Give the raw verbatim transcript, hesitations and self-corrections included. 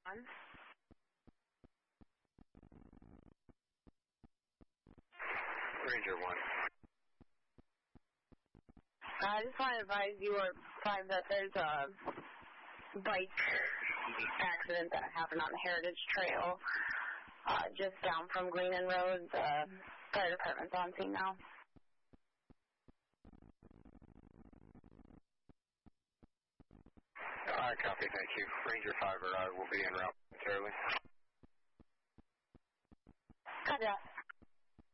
Ranger one. I just want to advise you or five that there's a bike accident that happened on the Heritage Trail, uh, just down from Greenan Road. The fire department's on scene now. All right, copy, thank you. Ranger five or I will be en route momentarily. Gotcha.